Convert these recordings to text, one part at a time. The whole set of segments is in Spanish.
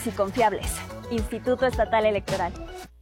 y confiables. Instituto Estatal Electoral.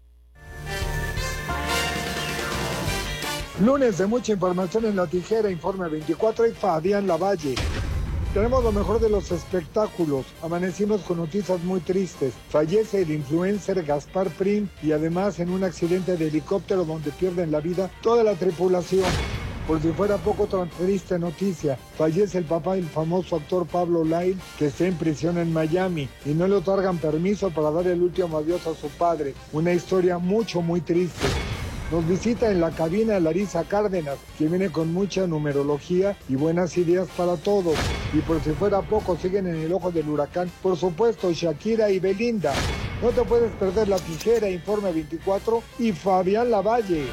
Lunes de mucha información en La Tijera, Informe 24 y Fabián Lavalle. Tenemos lo mejor de los espectáculos. Amanecimos con noticias muy tristes. Fallece el influencer Gaspar Prim y además en un accidente de helicóptero donde pierden la vida toda la tripulación. Por si fuera poco, otra triste noticia. Fallece el papá del famoso actor Pablo Lyle, que está en prisión en Miami y no le otorgan permiso para dar el último adiós a su padre. Una historia muy triste. Nos visita en la cabina Larisa Cárdenas, que viene con mucha numerología y buenas ideas para todos. Y por si fuera poco, siguen en el ojo del huracán, por supuesto, Shakira y Belinda. No te puedes perder La Tijera, Informe 24 y Fabián Lavalle.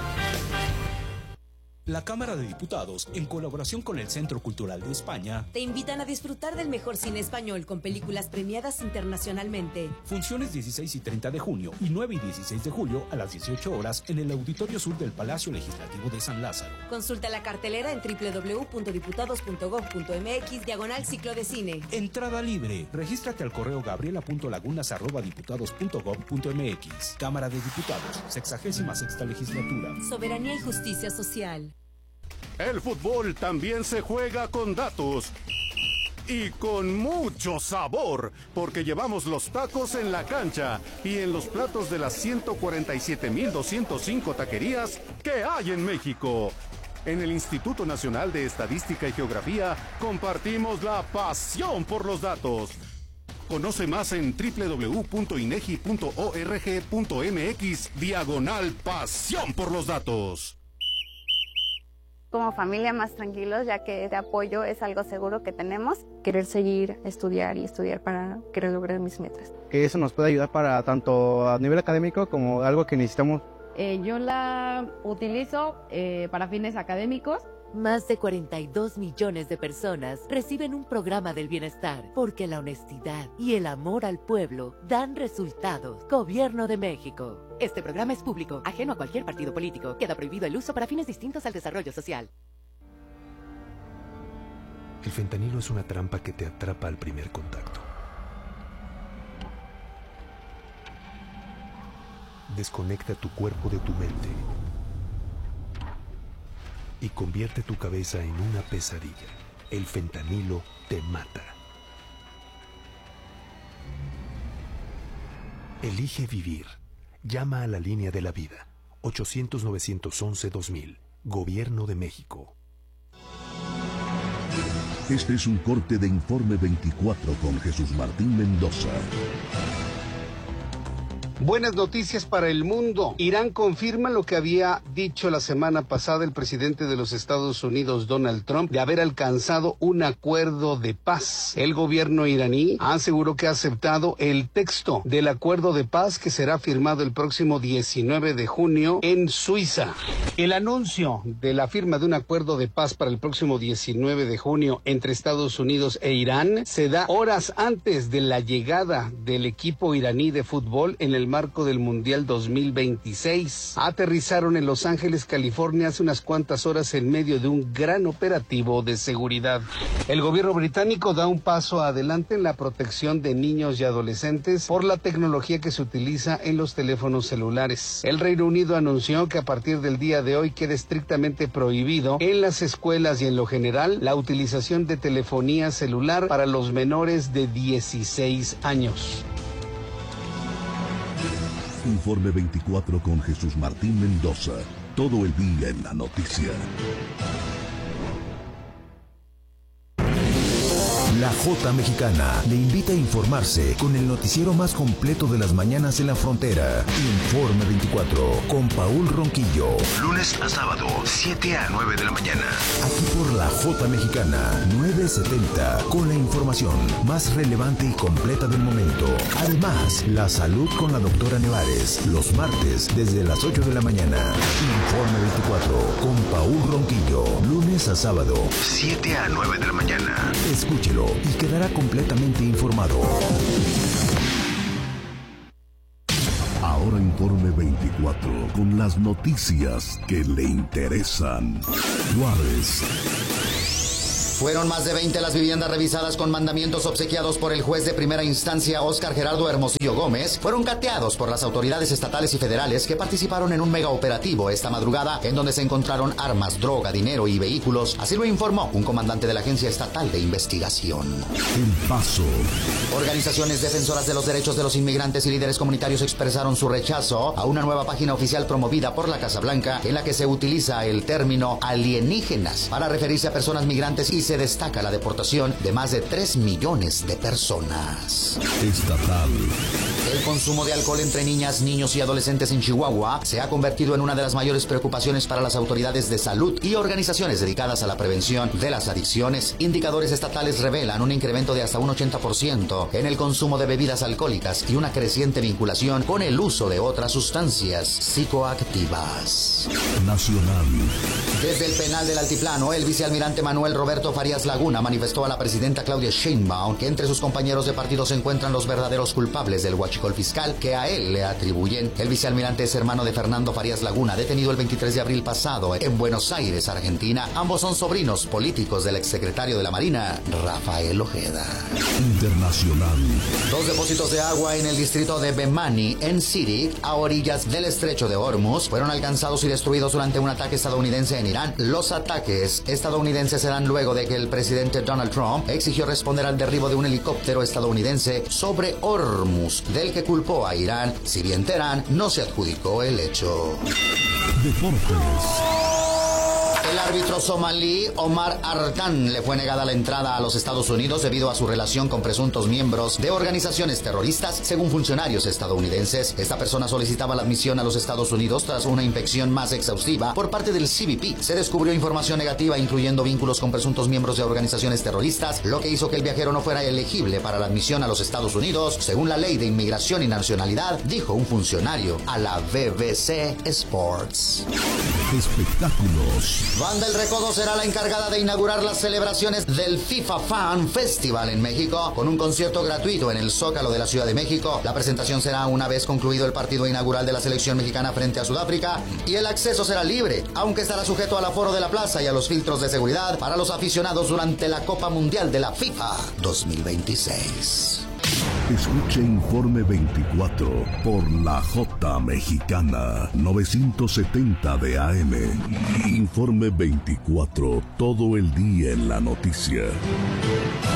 La Cámara de Diputados, en colaboración con el Centro Cultural de España, te invitan a disfrutar del mejor cine español con películas premiadas internacionalmente. Funciones 16 y 30 de junio y 9 y 16 de julio a las 18 horas en el Auditorio Sur del Palacio Legislativo de San Lázaro. Consulta la cartelera en www.diputados.gov.mx/ciclo de cine. Entrada libre. Regístrate al correo gabriela.lagunas@diputados.gov.mx. Cámara de Diputados, 66ª legislatura. Soberanía y justicia social. El fútbol también se juega con datos y con mucho sabor, porque llevamos los tacos en la cancha y en los platos de las 147,205 taquerías que hay en México. En el Instituto Nacional de Estadística y Geografía compartimos la pasión por los datos. Conoce más en www.inegi.org.mx/pasión por los datos. Como familia más tranquilos, ya que de apoyo es algo seguro que tenemos. Querer seguir, estudiar para querer lograr mis metas. Que eso nos puede ayudar para tanto a nivel académico como algo que necesitamos. Yo la utilizo para fines académicos. Más de 42 millones de personas reciben un programa del bienestar porque la honestidad y el amor al pueblo dan resultados. Gobierno de México. Este programa es público, ajeno a cualquier partido político. Queda prohibido el uso para fines distintos al desarrollo social. El fentanilo es una trampa que te atrapa al primer contacto. Desconecta tu cuerpo de tu mente y convierte tu cabeza en una pesadilla. El fentanilo te mata. Elige vivir. Llama a la línea de la vida. 800-911-2000. Gobierno de México. Este es un corte de Informe 24 con Jesús Martín Mendoza. Buenas noticias para el mundo. Irán confirma lo que había dicho la semana pasada el presidente de los Estados Unidos, Donald Trump, de haber alcanzado un acuerdo de paz. El gobierno iraní aseguró que ha aceptado el texto del acuerdo de paz que será firmado el próximo 19 de junio en Suiza. El anuncio de la firma de un acuerdo de paz para el próximo 19 de junio entre Estados Unidos e Irán se da horas antes de la llegada del equipo iraní de fútbol en el marco del Mundial 2026. Aterrizaron en Los Ángeles, California, hace unas cuantas horas en medio de un gran operativo de seguridad. El gobierno británico da un paso adelante en la protección de niños y adolescentes por la tecnología que se utiliza en los teléfonos celulares. El Reino Unido anunció que a partir del día de hoy queda estrictamente prohibido en las escuelas y en lo general la utilización de telefonía celular para los menores de 16 años. Informe 24 con Jesús Martín Mendoza. Todo el día en la noticia. La Jota Mexicana le invita a informarse con el noticiero más completo de las mañanas en la frontera. Informe 24 con Paul Ronquillo. Lunes a sábado, 7 a 9 de la mañana. Aquí por La Jota Mexicana, 970, con la información más relevante y completa del momento. Además, la salud con la doctora Nevares, los martes desde las 8 de la mañana. Informe 24 con Paul Ronquillo. Lunes a sábado, 7 a 9 de la mañana. Escúchelo y quedará completamente informado. Ahora Informe 24 con las noticias que le interesan. Juárez. Fueron más de 20 las viviendas revisadas con mandamientos obsequiados por el juez de primera instancia Óscar Gerardo Hermosillo Gómez. Fueron cateados por las autoridades estatales y federales que participaron en un mega operativo esta madrugada en donde se encontraron armas, droga, dinero y vehículos. Así lo informó un comandante de la Agencia Estatal de Investigación. El Paso. Organizaciones defensoras de los derechos de los inmigrantes y líderes comunitarios expresaron su rechazo a una nueva página oficial promovida por la Casa Blanca en la que se utiliza el término alienígenas para referirse a personas migrantes y se destaca la deportación de más de 3 millones de personas. Estatal. El consumo de alcohol entre niñas, niños y adolescentes en Chihuahua se ha convertido en una de las mayores preocupaciones para las autoridades de salud y organizaciones dedicadas a la prevención de las adicciones. Indicadores estatales revelan un incremento de hasta un 80% en el consumo de bebidas alcohólicas y una creciente vinculación con el uso de otras sustancias psicoactivas. Nacional. Desde el penal del Altiplano, el vicealmirante Manuel Roberto Farías Laguna manifestó a la presidenta Claudia Sheinbaum que entre sus compañeros de partido se encuentran los verdaderos culpables del huachicol fiscal que a él le atribuyen. El vicealmirante es hermano de Fernando Farías Laguna, detenido el 23 de abril pasado en Buenos Aires, Argentina. Ambos son sobrinos políticos del exsecretario de la Marina, Rafael Ojeda. Internacional. 2 depósitos de agua en el distrito de Bemani, en Sirik, a orillas del estrecho de Hormuz, fueron alcanzados y destruidos durante un ataque estadounidense en Irán. Los ataques estadounidenses se dan luego de que el presidente Donald Trump exigió responder al derribo de un helicóptero estadounidense sobre Hormuz, del que culpó a Irán, si bien Teherán no se adjudicó el hecho. Deportes. El árbitro somalí Omar Arkan le fue negada la entrada a los Estados Unidos debido a su relación con presuntos miembros de organizaciones terroristas, según funcionarios estadounidenses. Esta persona solicitaba la admisión a los Estados Unidos tras una inspección más exhaustiva por parte del CBP. Se descubrió información negativa, incluyendo vínculos con presuntos miembros de organizaciones terroristas, lo que hizo que el viajero no fuera elegible para la admisión a los Estados Unidos, según la Ley de Inmigración y Nacionalidad, dijo un funcionario a la BBC Sports. Espectáculos. Banda El Recodo será la encargada de inaugurar las celebraciones del FIFA Fan Festival en México, con un concierto gratuito en el Zócalo de la Ciudad de México. La presentación será una vez concluido el partido inaugural de la selección mexicana frente a Sudáfrica y el acceso será libre, aunque estará sujeto al aforo de la plaza y a los filtros de seguridad para los aficionados durante la Copa Mundial de la FIFA 2026. Escuche Informe 24 por la J Mexicana 970 de AM. Informe 24, todo el día en la noticia.